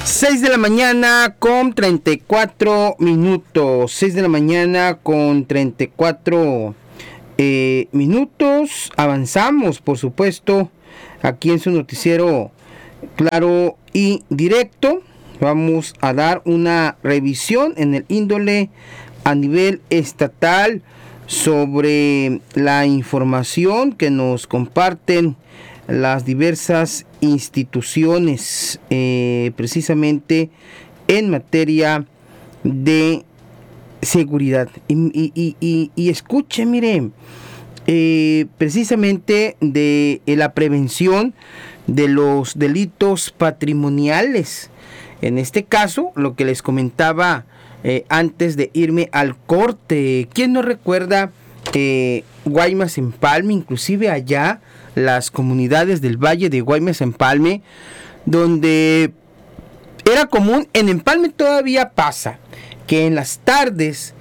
6 de la mañana con 34 minutos. 6 de la mañana con 34 minutos. Avanzamos, por supuesto, aquí en su noticiero claro y directo. Vamos a dar una revisión en el índole a nivel estatal sobre la información que nos comparten las diversas instituciones, precisamente en materia de seguridad. Y escuche, mire, precisamente de la prevención de los delitos patrimoniales. En este caso, lo que les comentaba antes de irme al corte, ¿quién no recuerda Guaymas-Empalme, inclusive allá las comunidades del Valle de Guaymas-Empalme, donde era común, en Empalme todavía pasa, que en las tardes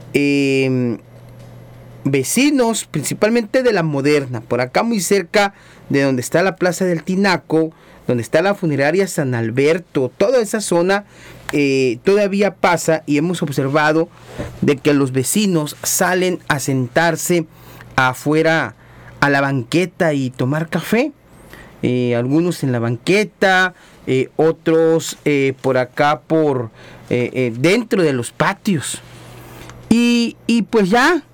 vecinos, principalmente de la Moderna, por acá muy cerca de donde está la Plaza del Tinaco, donde está la funeraria San Alberto, toda esa zona todavía pasa, y hemos observado de que los vecinos salen a sentarse afuera a la banqueta y tomar café. Algunos en la banqueta, otros por acá dentro de los patios. Y pues ya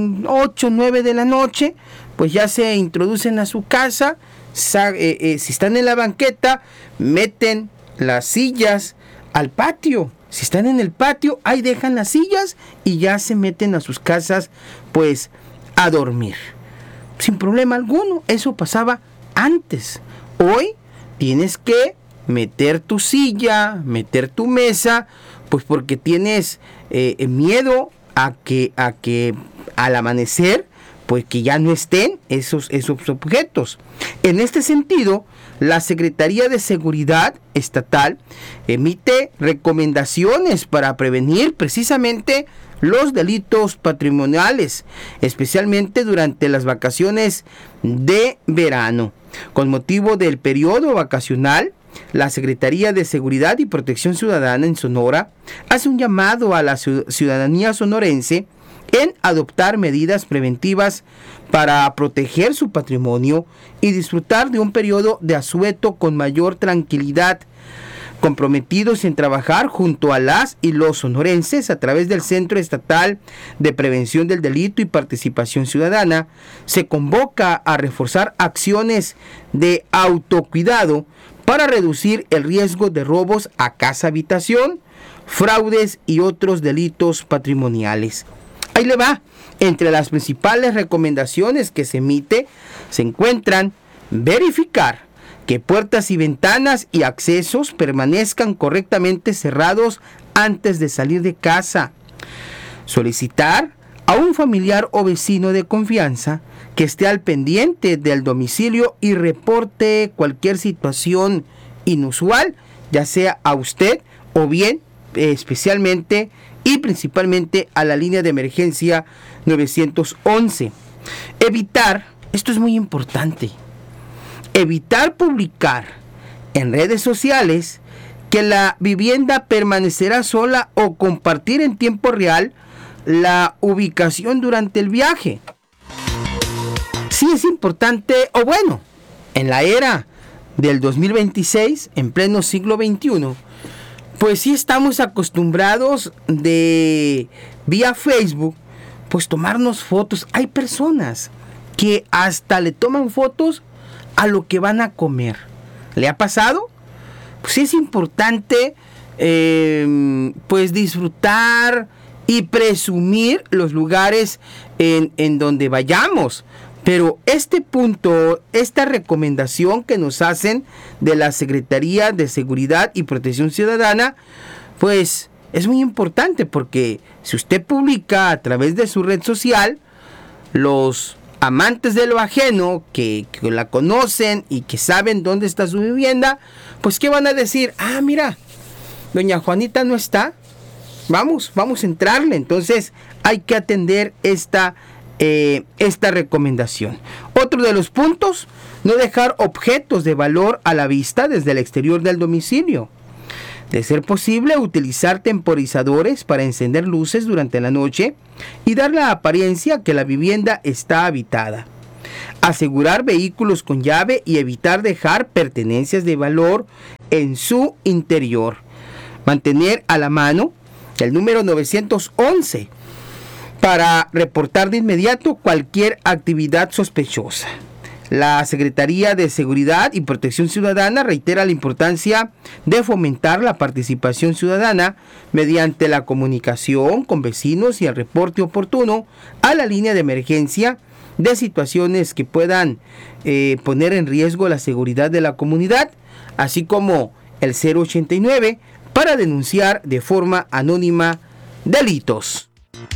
8, 9 de la noche, pues ya se introducen a su casa. Si están en la banqueta, meten las sillas al patio. Si están en el patio, ahí dejan las sillas y ya se meten a sus casas, pues, a dormir sin problema alguno. Eso pasaba antes. Hoy tienes que meter tu silla, meter tu mesa, pues porque tienes miedo a que al amanecer, pues que ya no estén esos objetos. En este sentido, la Secretaría de Seguridad Estatal emite recomendaciones para prevenir precisamente los delitos patrimoniales, especialmente durante las vacaciones de verano. Con motivo del periodo vacacional, la Secretaría de Seguridad y Protección Ciudadana en Sonora hace un llamado a la ciudadanía sonorense en adoptar medidas preventivas para proteger su patrimonio y disfrutar de un periodo de asueto con mayor tranquilidad, comprometidos en trabajar junto a las y los sonorenses a través del Centro Estatal de Prevención del Delito y Participación Ciudadana. Se convoca a reforzar acciones de autocuidado para reducir el riesgo de robos a casa-habitación, fraudes y otros delitos patrimoniales. Ahí le va. Entre las principales recomendaciones que se emite se encuentran verificar que puertas y ventanas y accesos permanezcan correctamente cerrados antes de salir de casa. Solicitar a un familiar o vecino de confianza que esté al pendiente del domicilio y reporte cualquier situación inusual, ya sea a usted o bien especialmente y principalmente a la línea de emergencia 911. Evitar, esto es muy importante, evitar publicar en redes sociales que la vivienda permanecerá sola o compartir en tiempo real la ubicación durante el viaje. Sí es importante, o bueno, en la era del 2026, en pleno siglo XXI, pues sí estamos acostumbrados de vía Facebook, pues tomarnos fotos. Hay personas que hasta le toman fotos a lo que van a comer. ¿Le ha pasado? Pues sí es importante pues disfrutar y presumir los lugares en donde vayamos. Pero este punto, esta recomendación que nos hacen de la Secretaría de Seguridad y Protección Ciudadana, pues es muy importante, porque si usted publica a través de su red social, los amantes de lo ajeno que la conocen y que saben dónde está su vivienda, pues ¿qué van a decir? Ah, mira, doña Juanita no está, vamos a entrarle. Entonces hay que atender esta recomendación. Otro de los puntos: no dejar objetos de valor a la vista desde el exterior del domicilio. De ser posible, utilizar temporizadores para encender luces durante la noche y dar la apariencia que la vivienda está habitada. Asegurar vehículos con llave y evitar dejar pertenencias de valor en su interior. Mantener a la mano el número 911 para reportar de inmediato cualquier actividad sospechosa. La Secretaría de Seguridad y Protección Ciudadana reitera la importancia de fomentar la participación ciudadana mediante la comunicación con vecinos y el reporte oportuno a la línea de emergencia de situaciones que puedan poner en riesgo la seguridad de la comunidad, así como el 089 para denunciar de forma anónima delitos.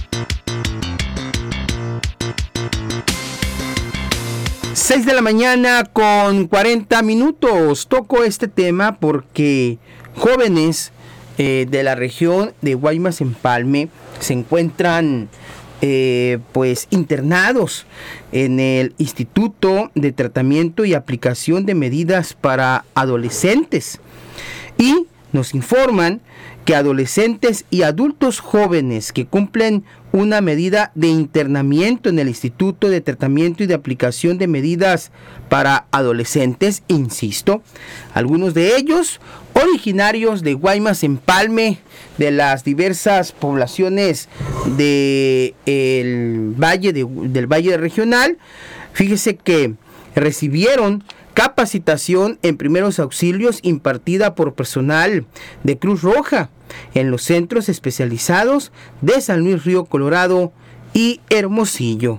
6 de la mañana con 40 minutos. Toco este tema porque jóvenes de la región de Guaymas-Empalme se encuentran pues internados en el Instituto de Tratamiento y Aplicación de Medidas para Adolescentes, y nos informan que adolescentes y adultos jóvenes que cumplen una medida de internamiento en el Instituto de Tratamiento y de Aplicación de Medidas para Adolescentes, insisto, algunos de ellos originarios de Guaymas-Empalme, de las diversas poblaciones del Valle Regional, fíjese que recibieron capacitación en primeros auxilios impartida por personal de Cruz Roja en los centros especializados de San Luis Río Colorado y Hermosillo.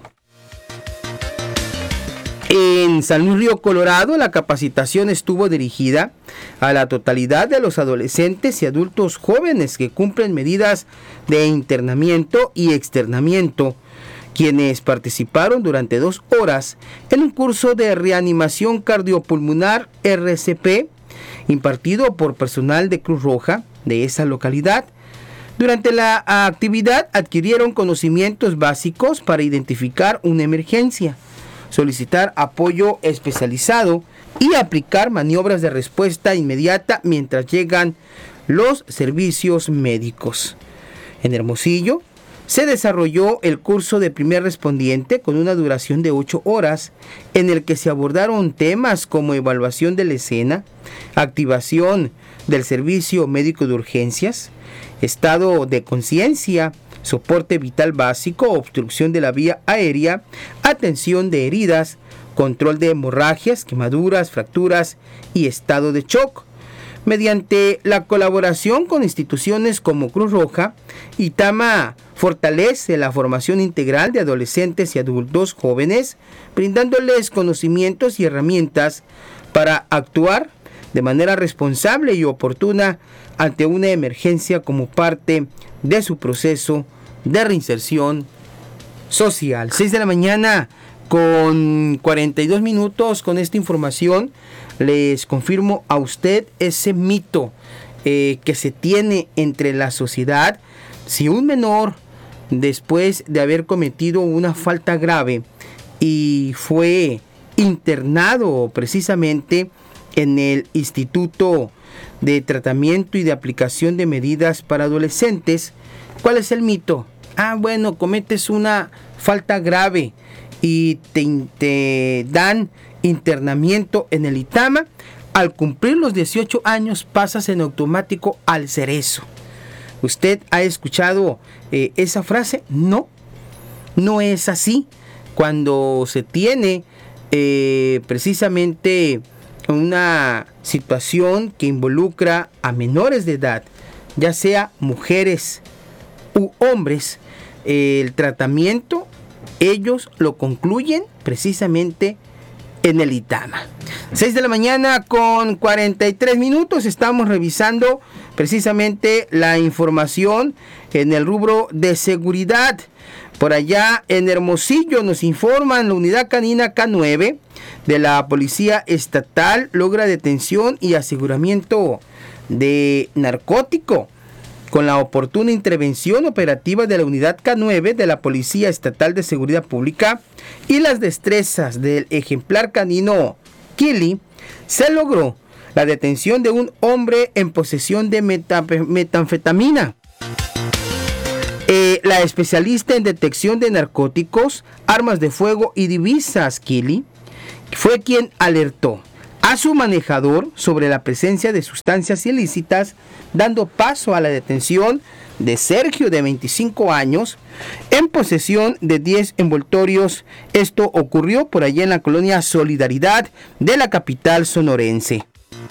En San Luis Río Colorado, la capacitación estuvo dirigida a la totalidad de los adolescentes y adultos jóvenes que cumplen medidas de internamiento y externamiento, quienes participaron durante 2 horas en un curso de reanimación cardiopulmonar RCP impartido por personal de Cruz Roja de esa localidad. Durante la actividad adquirieron conocimientos básicos para identificar una emergencia, solicitar apoyo especializado y aplicar maniobras de respuesta inmediata mientras llegan los servicios médicos. En Hermosillo se desarrolló el curso de primer respondiente con una duración de 8 horas, en el que se abordaron temas como evaluación de la escena, activación del servicio médico de urgencias, estado de conciencia, soporte vital básico, obstrucción de la vía aérea, atención de heridas, control de hemorragias, quemaduras, fracturas y estado de shock. Mediante la colaboración con instituciones como Cruz Roja, ITAMA fortalece la formación integral de adolescentes y adultos jóvenes, brindándoles conocimientos y herramientas para actuar de manera responsable y oportuna ante una emergencia como parte de su proceso de reinserción social. 6 de la mañana con 42 minutos. Con esta información les confirmo a usted ese mito que se tiene entre la sociedad. Si un menor, después de haber cometido una falta grave y fue internado precisamente en el Instituto de Tratamiento y de Aplicación de Medidas para Adolescentes, ¿cuál es el mito? Bueno, cometes una falta grave y te dan internamiento en el ITAMA. Al cumplir los 18 años pasas en automático al cerezo. ¿Usted ha escuchado esa frase? No, no es así. Cuando se tiene precisamente una situación que involucra a menores de edad, ya sea mujeres u hombres, el tratamiento ellos lo concluyen precisamente en el ITAMA. 6 de la mañana con 43 minutos. Estamos revisando precisamente la información en el rubro de seguridad. Por allá en Hermosillo nos informan, la unidad canina K9 de la Policía Estatal logra detención y aseguramiento de narcótico. Con la oportuna intervención operativa de la unidad K9 de la Policía Estatal de Seguridad Pública y las destrezas del ejemplar canino Kili, se logró la detención de un hombre en posesión de metanfetamina. La especialista en detección de narcóticos, armas de fuego y divisas, Kili, fue quien alertó a su manejador sobre la presencia de sustancias ilícitas, dando paso a la detención de Sergio, de 25 años, en posesión de 10 envoltorios. Esto ocurrió por allá en la colonia Solidaridad de la capital sonorense.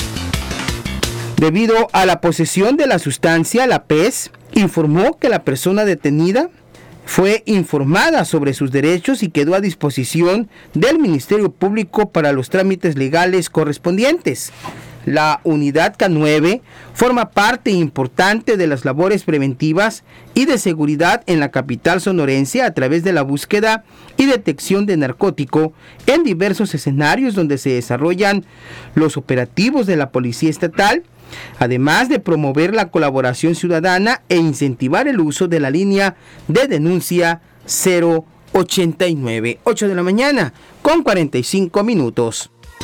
Debido a la posesión de la sustancia, la PES informó que la persona detenida fue informada sobre sus derechos y quedó a disposición del Ministerio Público para los trámites legales correspondientes. La unidad K9 forma parte importante de las labores preventivas y de seguridad en la capital sonorense a través de la búsqueda y detección de narcótico en diversos escenarios donde se desarrollan los operativos de la Policía Estatal, además de promover la colaboración ciudadana e incentivar el uso de la línea de denuncia 089. 8 de la mañana con 45 minutos.